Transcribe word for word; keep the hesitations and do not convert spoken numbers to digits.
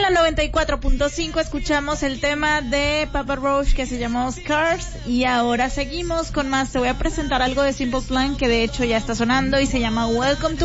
la noventa y cuatro punto cinco escuchamos el tema de Papa Roach que se llamó Scars y ahora seguimos con más. Te voy a presentar algo de Simple Plan que de hecho ya está sonando y se llama Welcome to